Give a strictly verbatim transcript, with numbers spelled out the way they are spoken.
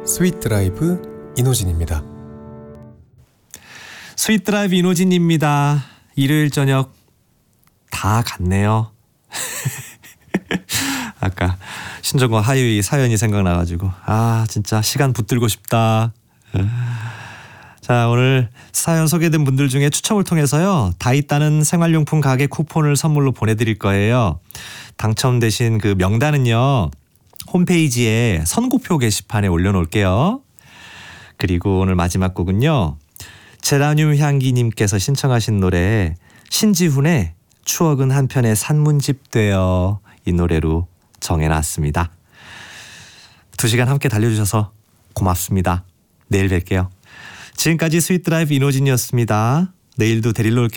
스윗 드라이브 이노진입니다. 스윗 드라이브 이노진입니다. 일요일 저녁 다 갔네요. 아까 신정과 하유이 사연이 생각나가지고 아 진짜 시간 붙들고 싶다. 자, 오늘 사연 소개된 분들 중에 추첨을 통해서요 다 있다는 생활용품 가게 쿠폰을 선물로 보내드릴 거예요. 당첨되신 그 명단은요 홈페이지에 선고표 게시판에 올려놓을게요. 그리고 오늘 마지막 곡은요 제라늄 향기님께서 신청하신 노래 신지훈의 추억은 한편의 산문집 되어, 이 노래로 정해놨습니다. 두 시간 함께 달려주셔서 고맙습니다. 내일 뵐게요. 지금까지 스윗 드라이브 이노진이었습니다. 내일도 데리러 올게요.